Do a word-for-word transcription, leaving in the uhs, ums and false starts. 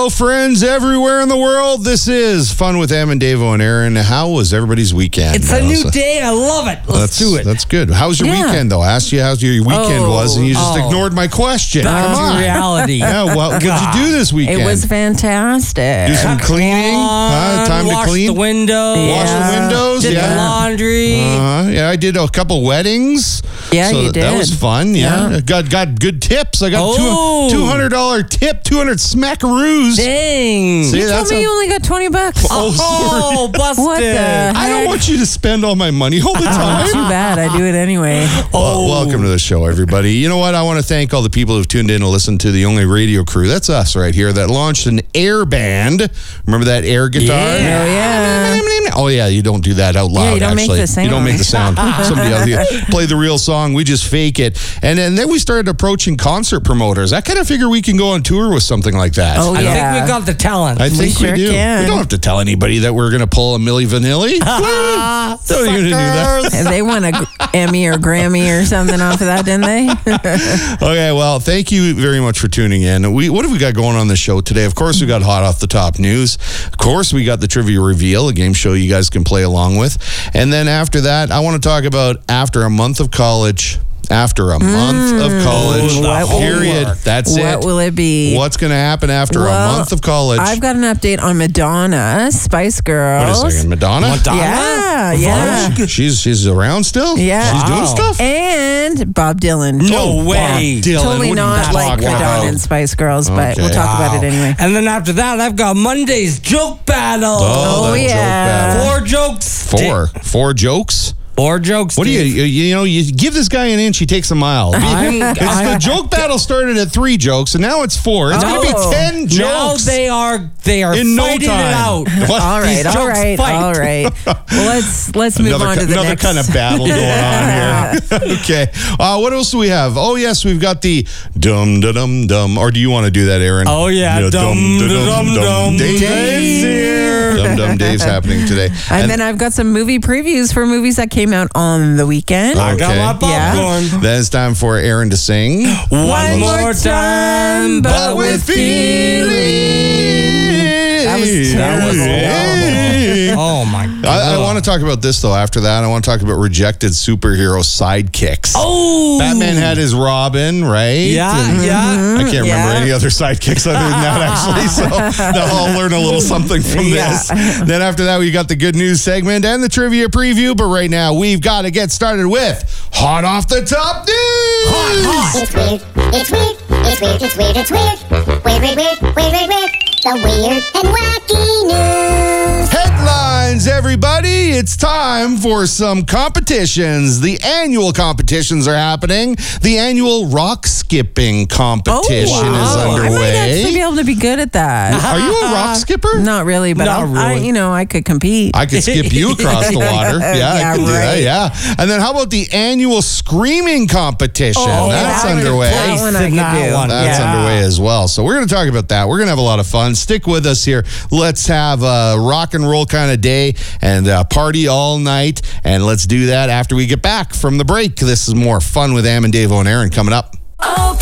Hello, friends everywhere in the world. This is Fun with Em and Davo and Aaron. How was everybody's weekend? It's a new day. I love it. Let's that's, do it. That's good. How was your Yeah. weekend, though? I asked you how your weekend Oh, was, and you just oh. ignored my question. Back Come to on. reality. Yeah, well, what did you do this weekend? It was fantastic. Do some cleaning? Huh? Time Wash to clean? the windows. Wash the Yeah. windows? Did yeah. the laundry. Uh-huh. Yeah, I did a couple weddings. Yeah, so you That did. was fun. Yeah, Yeah. got got good tips. I got Oh. two two hundred dollar tip, two hundred smackaroos. Dang. See, you that's told me a- you only got twenty bucks. Oh, sorry. Oh, busted. What the- I don't want you to spend all my money all the time. Too bad. I do it anyway. Well, welcome to the show, everybody. You know what? I want to thank all the people who've tuned in to listen to the Only Radio Crew. That's us right here that launched an Air Band. Remember that air guitar? Yeah. Oh, yeah. Oh, yeah, you don't do that out loud, Yeah, you don't make actually. the sound. You don't make the sound. Somebody else you play the real song. We just fake it. And, and then we started approaching concert promoters. I kind of figure we can go on tour with something like that. Oh, I yeah. think we got the talent. I think we, sure do. can. We don't have to tell anybody that we're going to pull a Milli Vanilli. Ah, Don't you gonna do that? suckers. And they won a G- Emmy or Grammy or something off of that, didn't they? Okay, well, thank you very much for tuning in. We what have we got going on the show today? Of course, we got hot off the top news. Of course, we got the trivia reveal, a game show you guys can play along with. And then after that, I want to talk about after a month of college. After a month of college, Oh, the period. homework. That's what it. will it be? What's going to happen after a Well, month of college? I've got an update on Madonna, Spice Wait Girls. a second, Madonna? Madonna? Yeah, yeah. She's she's around still? Yeah. She's doing Wow. stuff? And Bob Dylan. No way. Dylan, Totally what are you not like talking Madonna about? and Spice Girls, but we'll Okay. talk about it anyway. And then after that, I've got Monday's joke battle. Oh, Oh, that joke yeah. battle. Four jokes. Four. Four jokes? Four jokes. What do you, Steve. you, you know, you give this guy an inch, he takes a mile. I'm- It's the I'm- joke battle started at three jokes, and now it's four. It's going to Oh. be ten Now jokes. they are they are In no fighting time. it out. What? All right, These all jokes right, fight. all right. Well, let's let's move Another, on to ki- the another next. kind of battle going on here. Okay. Uh, what else do we have? Oh, yes, we've got the dum da dum dum. Or do you want to do that, Aaron? Oh, yeah. The Dum, da, dum, dum. Dave. Dave's here. Dum Dum Dave's happening today. And, then I've got some movie previews for movies that came out on the weekend. I got Okay. my popcorn. then it's time for Aaron to sing. One, One more more time, time, but but with with feeling. That was That was terrible. Oh my god. I, I want to talk about this, though, after that. I want to talk about rejected superhero sidekicks. Oh. Batman had his Robin, right? Yeah, And yeah. I can't remember Yeah. any other sidekicks other than that, actually. So now I'll learn a little something from Yeah. this. Then after that, we got the good news segment and the trivia preview. But right now, we've got to get started with Hot Off the Top News. It's weird, it's weird, it's weird, it's weird, it's weird. Weird, weird, weird, weird, weird, weird. The weird and wacky news. Headlines, everybody. It's time for some competitions. The annual competitions are happening. The annual rock skipping competition Oh, wow. is I might underway. actually be able to be good at that. Are you a rock skipper? Not really, but Not I'll, I, really. you know, I could compete. I could skip you across the water. Yeah, Yeah, I could do that. right. Yeah. And then how about the annual screaming competition? Oh, That's that would underway. That one I in could that do. one. That's Yeah. underway as well. So we're going to talk about that. We're going to have a lot of fun. Stick with us here. Let's have a rock and roll kind of day and uh, party all night. And let's do that after we get back from the break. This is more Fun with Am and Davo and Aaron coming up. Open